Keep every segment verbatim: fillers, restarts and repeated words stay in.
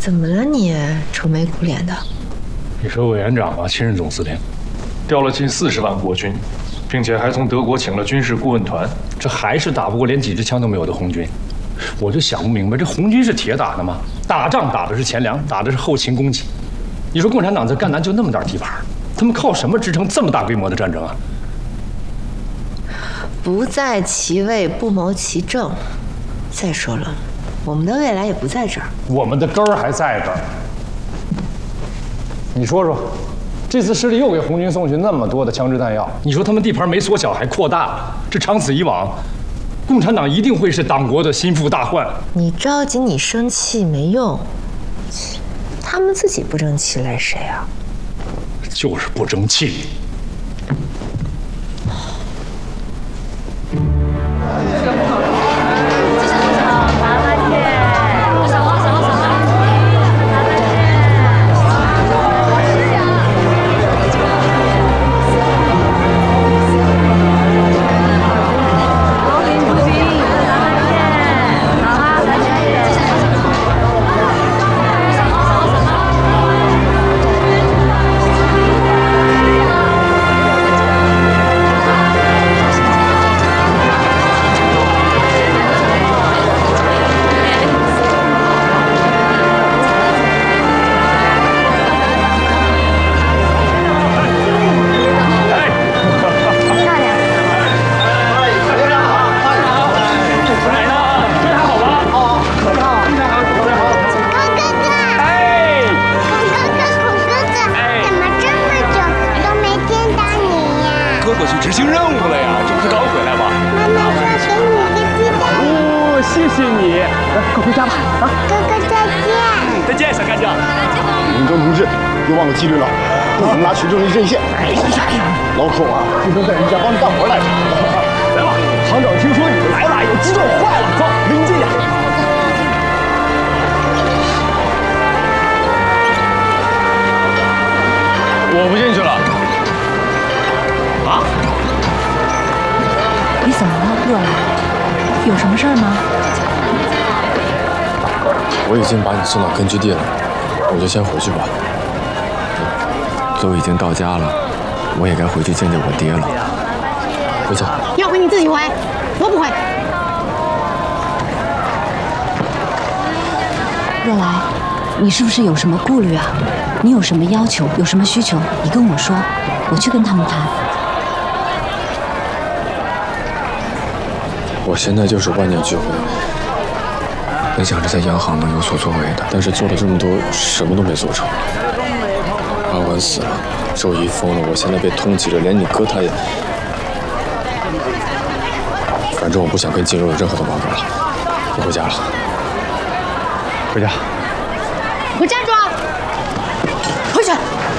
怎么了你？愁眉苦脸的。 你说委员长啊，亲任总司令，调了近四十万国军，并且还从德国请了军事顾问团，这还是打不过连几支枪都没有的红军。我就想不明白，这红军是铁打的吗？打仗打的是钱粮，打的是后勤供给。你说共产党在赣南就那么点地盘，他们靠什么支撑这么大规模的战争啊？ 不在其位，不谋其政。再说了，我们的未来也不在这儿， 我们的根儿还在这儿。你说说，这次失利又给红军送去那么多的枪支弹药，你说他们地盘没缩小还扩大，这长此以往，共产党一定会是党国的心腹大患。 你着急，你生气没用，他们自己不争气，赖谁啊？ 就是不争气。 纪律了，不能拿群众力阵线。哎呀，老孔啊，不能在人家帮你干活来着。来吧，厂长听说你们来了，有激动坏了，走，离你近点。 我不进去了。啊？ 你怎么了，若兰？有什么事儿吗？ 我已经把你送到根据地了，我就先回去吧。都已经到家了，我也该回去见见我爹了。回家。 要回你自己回，我不回。 若来，你是不是有什么顾虑啊？你有什么要求，有什么需求，你跟我说，我去跟他们谈。 我现在就是万念俱灰，本想着在洋行能有所作为的，但是做了这么多，什么都没做成。阿文死了，周一疯了，我现在被通缉着，连你哥他也……反正我不想跟金融有任何的瓜葛了，我回家了。 回家。 给我站住！回去！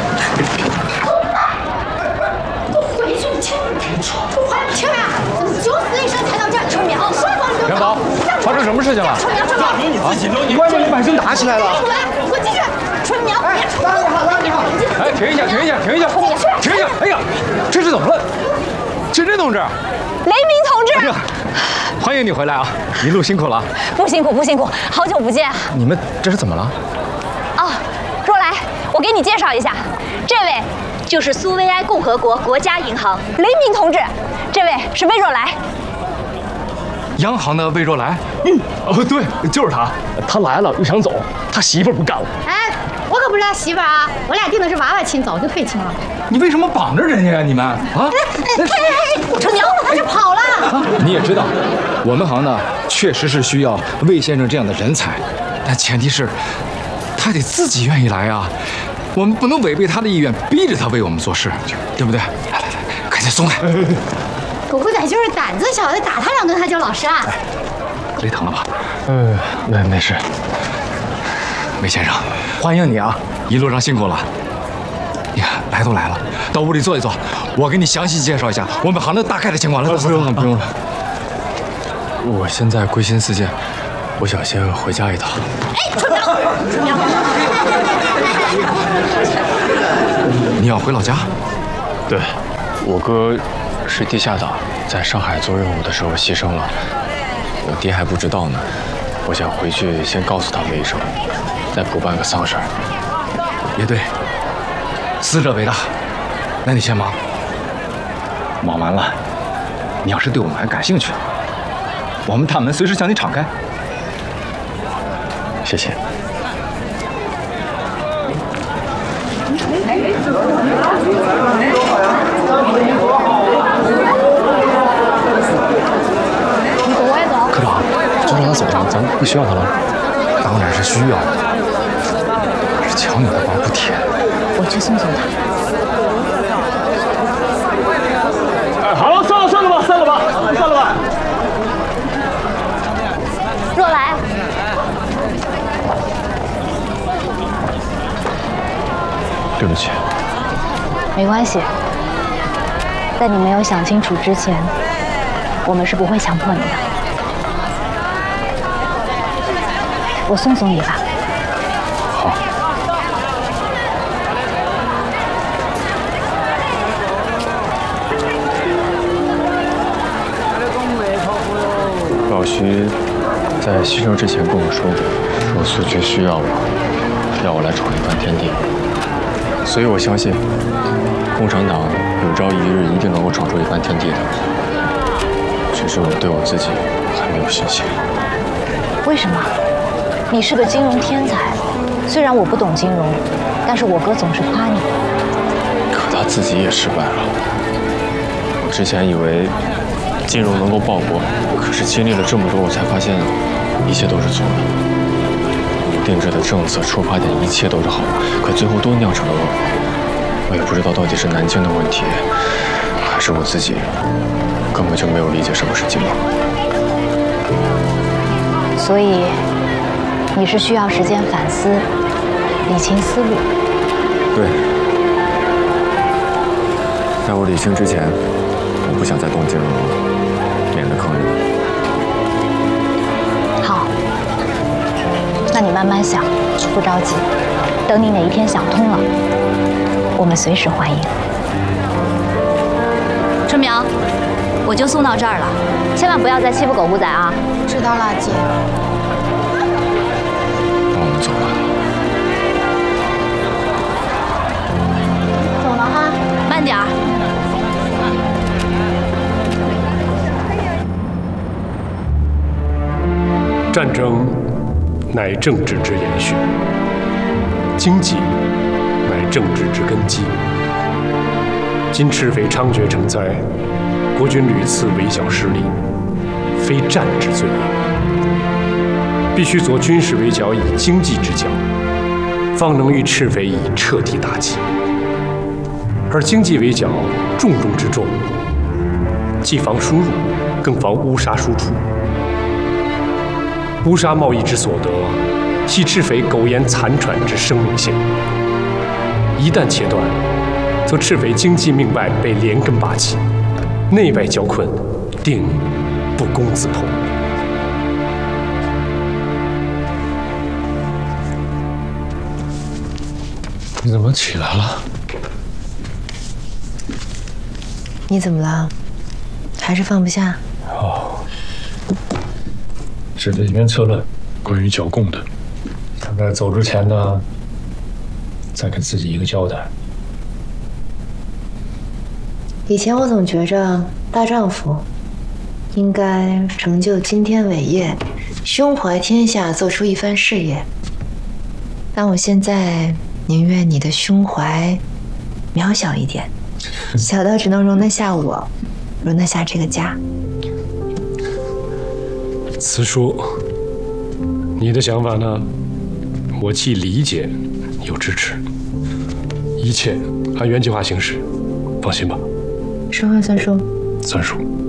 回去！你听，快听呀！怎么九死一生才到这儿？春苗，说光就元宝，发生什么事情了？ 春苗，春苗， 你自己留，你外面你把人打起来了。 给我进去！春苗，别出来！ 拉你好，拉你好。 哎，停一下，停一下，停一下，停一下！哎呀，这是怎么了？真真同志， 雷鸣同志， 哎呀，欢迎你回来啊！一路辛苦了。 不辛苦，不辛苦，好久不见。 你们这是怎么了？ 哦，若来，我给你介绍一下，这位就是苏维埃共和国国家银行雷鸣同志，这位是魏若来。 央行的魏若来？嗯，哦，对，就是他。他来了又想走，他媳妇儿不干了。 哎，我可不是他媳妇儿啊，我俩定的是娃娃亲，早就退亲了。 你为什么绑着人家呀？你们啊？ 春苗，他就跑了。 啊，你也知道，我们行呢确实是需要魏先生这样的人才，但前提是，他得自己愿意来啊。我们不能违背他的意愿，逼着他为我们做事，对不对？来来来，赶紧松开。 狗狗仔就是胆子小，得打他两顿他就老实啊。 勒疼了吧？呃，没没事。魏先生，欢迎你啊！一路上辛苦了。你看，来都来了，到屋里坐一坐，我给你详细介绍一下我们行的大概的情况。来， 不用了，不用了。我现在归心似箭，我想先回家一趟。 哎，春苗，春苗， 你要回老家？ 对，我哥是地下党，在上海做任务的时候牺牲了，我爹还不知道呢。 我想回去先告诉他们一声，再补办个丧事儿。 也对，死者为大，那你先忙。忙完了，你要是对我们还感兴趣，我们大门随时向你敞开。 谢谢。 科长，就让他走了，咱不需要他了。 当然是需要的，可是抢你的瓜不甜。 我去送送他。 哎，好了，散了，散了吧，散了吧，散了吧。 若来， 对不起。 没关系，在你没有想清楚之前，我们是不会强迫你的。我送送你吧。 好。老徐在牺牲之前跟我说过，说苏决需要我，要我来闯一番天地。所以我相信，共产党有朝一日一定能够闯出一番天地的。只是我对我自己还没有信心。 为什么？你是个金融天才，虽然我不懂金融，但是我哥总是夸你。 可他自己也失败了。我之前以为金融能够报国，可是经历了这么多，我才发现一切都是错的。定制的政策出发点一切都是好的，可最后都酿成了恶果。我也不知道到底是南京的问题，还是我自己根本就没有理解什么是金融。 所以你是需要时间反思、理清思路。 对，在我理清之前，我不想再动金融了，免得坑人。 好，那你慢慢想，不着急。等你哪一天想通了，我们随时欢迎。 春苗，我就送到这儿了，千万不要再欺负狗不仔啊！ 知道了，姐。 那我们走吧。 走了哈， 慢点儿。 战争乃政治之延续，经济乃政治之根基。今赤匪猖獗成灾，国军屡次围剿失利，非战之罪也。必须做军事围剿以经济之剿，方能与赤匪以彻底打击。而经济围剿重中之重，既防输入，更防乌纱输出。乌纱贸易之所得，系赤匪苟延残喘之生命线。一旦切断，则赤匪经济命脉被连根拔起，内外交困，定不攻自破。 你怎么起来了？ 你怎么了？还是放不下？ 哦，是这里面策论关于剿共的，想在走之前呢，再给自己一个交代。 以前我总觉着大丈夫应该成就惊天伟业，胸怀天下，做出一番事业。但我现在宁愿你的胸怀渺小一点，小到只能容得下我，容得下这个家。 慈叔，你的想法呢？我既理解又支持，一切按原计划行事，放心吧。 说话算数。 算数。